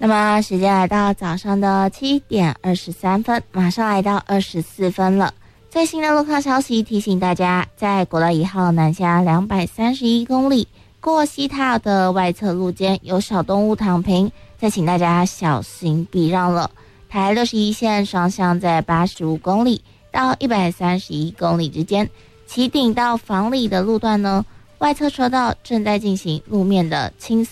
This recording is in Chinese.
那么时间来到早上的7:23，马上来到24分了。最新的路况消息提醒大家，在国道1号南下231公里过西塔尔的外侧路肩有小动物躺平，再请大家小心避让了。台61线双向在85公里到131公里之间，旗顶到房里的路段呢，外侧车道正在进行路面的清